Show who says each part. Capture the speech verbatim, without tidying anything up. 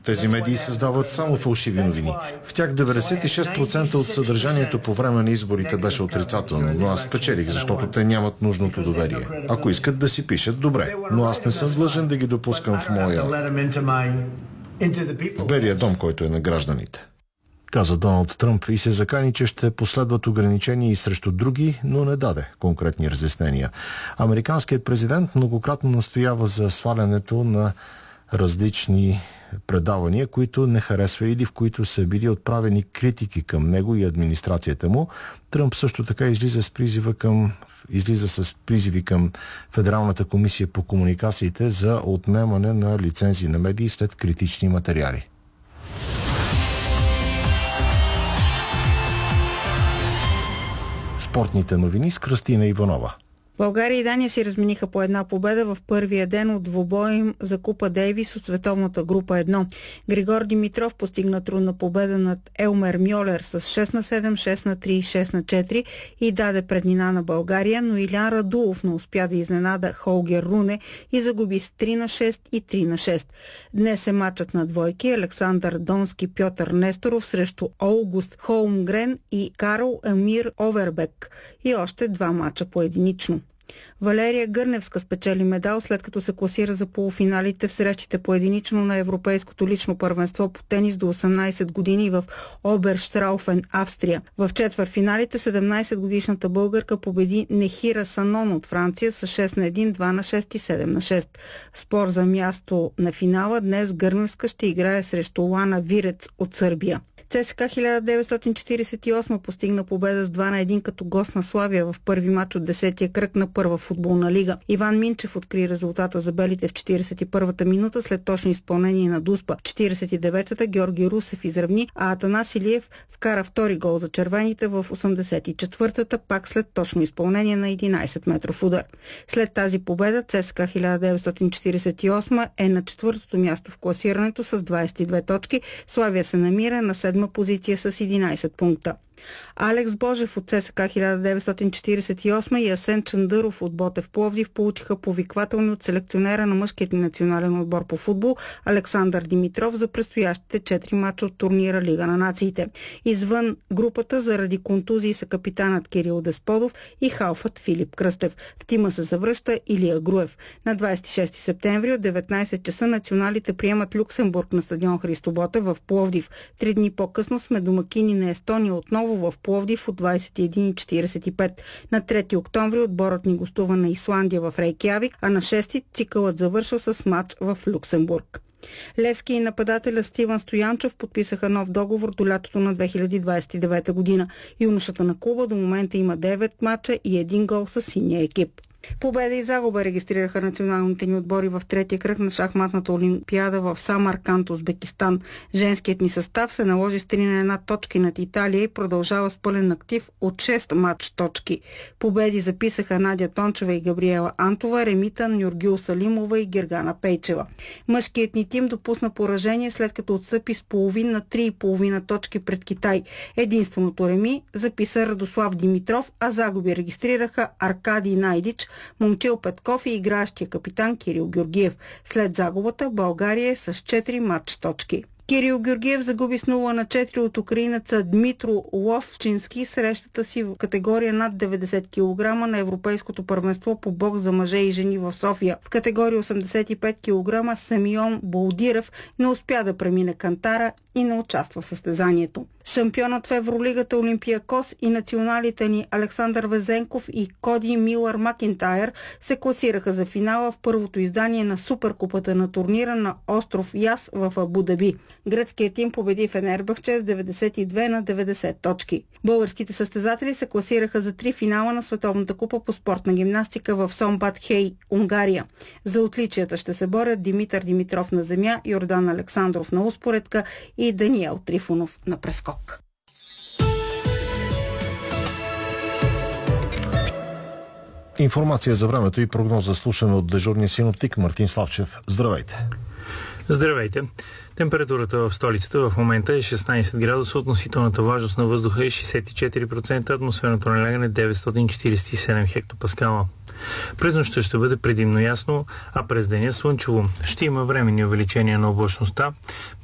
Speaker 1: Тези медии създават само фалшиви новини. В тях деветдесет и шест процента от съдържанието по време на изборите беше отрицателно, но аз спечелих, защото те нямат нужното доверие. Ако искат да си пишат, добре, но аз не съм длъжен да ги допускам в моя... в Белия дом, който е на гражданите. Каза Доналд Тръмп и се закани, че ще последват ограничения и срещу други, но не даде конкретни разяснения. Американският президент многократно настоява за свалянето на различни предавания, които не харесва или в които са били отправени критики към него и администрацията му. Тръмп също така излиза с призива към излиза с призиви към Федералната комисия по комуникациите за отнемане на лицензии на медии след критични материали. Спортните новини с Кръстина Иванова.
Speaker 2: България и Дания си размениха по една победа в първия ден от двубоя им за Купа Дейвис от световната група едно. Григор Димитров постигна трудна победа над Елмер Мьолер с шест на седем, шест на три и шест на четири и даде преднина на България, но Илян Радулов не успя да изненада Холгер Руне и загуби с три на шест и три на шест. Днес е матчът на двойки Александър Донски Пьотър Несторов срещу Олгуст Холмгрен и Карл Емир Овербек и още два матча поединично. Валерия Гърневска спечели медал, след като се класира за полуфиналите в срещите поединично на Европейското лично първенство по тенис до осемнайсет години в Оберштрауфен, Австрия. В четвъртфиналите седемнайсетгодишната българка победи Нехира Санон от Франция с шест на едно, два на шест и седем на шест. В спор за място на финала днес Гърневска ще играе срещу Лана Вирец от Сърбия. ЦСКА хиляда деветстотин четирийсет и осма постигна победа с два на едно като гост на Славия в първи мач от десетия кръг на първа футболна лига. Иван Минчев откри резултата за белите в четирийсет и първата минута след точно изпълнение на Дуспа. В четирийсет и деветата Георги Русев изравни, а Атанас Илиев вкара втори гол за червените в осемдесет и четвъртата, пак след точно изпълнение на единайсет метров удар. След тази победа ЦСКА хиляда деветстотин четирийсет и осма е на четвъртото място в класирането с двайсет и две точки. Славия се намира на седма позиция с единайсет пункта. Алекс Божев от ЦСКА хиляда деветстотин четирийсет и осма и Асен Чандъров от Ботев Пловдив получиха повиквателни от селекционера на мъжкият национален отбор по футбол Александър Димитров за предстоящите четири мача от турнира Лига на нациите. Извън групата заради контузии са капитанът Кирил Десподов и халфът Филип Кръстев. В тима се завръща Илия Груев. На двайсет и шести септември от деветнайсет часа националите приемат Люксембург на стадион Христо Ботев в Пловдив. Три дни по-късно сме домакини на Естония отново в Пловдив от двайсет и едно и четирийсет и пет. На трети октомври отборът ни гостува на Исландия в Рейкявик, а на шести цикълът завършва с матч в Люксембург. Левски и нападателя Стиван Стоянчов подписаха нов договор до лятото на две хиляди двайсет и девета година. Юношата на клуба до момента има девет мача и един гол с синия екип. Победа и загуба регистрираха националните ни отбори в третия кръг на шахматната олимпиада в Самарканд, Узбекистан. Женският ни състав се наложи с три на една точки над Италия и продължава с пълен актив от шест матч точки. Победи записаха Надя Тончева и Габриела Антова, Ремита Нюргюл Салимова и Гергана Пейчева. Мъжкият ни тим допусна поражение, след като отстъпи с половин на три и половина точки пред Китай. Единственото реми записа Радослав Димитров, а загуби регистрираха Аркадий Найдич, Момчил Петков и играещия капитан Кирил Георгиев. След загубата България е с четири матч точки. Кирил Георгиев загуби с нула на четири от украинеца Дмитро Ловчински срещата си в категория над деветдесет килограма на Европейското първенство по бокс за мъже и жени в София. В категория осемдесет и пет килограма Семион Болдирев не успя да премине кантара и не участва в състезанието. Шампионът в Евролигата Олимпиакос и националите ни Александър Везенков и Коди Милър Макинтайр се класираха за финала в първото издание на Суперкупата на турнира на остров Яс в Абу Даби. Гръцкият тим победи Фенербахче с деветдесет и две на деветдесет точки. Българските състезатели се класираха за три финала на Световната купа по спортна гимнастика в Сомбат Хей, Унгария. За отличията ще се борят Димитър Димитров на земя, Йордан Александров на успоредка и Даниел Трифонов на прескок.
Speaker 1: Информация за времето и прогноза слушаме от дежурния синоптик Мартин Славчев. Здравейте!
Speaker 3: Здравейте! Температурата в столицата в момента е шестнайсет градуса, относителната влажност на въздуха е шейсет и четири процента, атмосферното налягане деветстотин четирийсет и седем хектопаскала. През нощта ще бъде предимно ясно, а през деня слънчево. Ще има временни увеличения на облачността.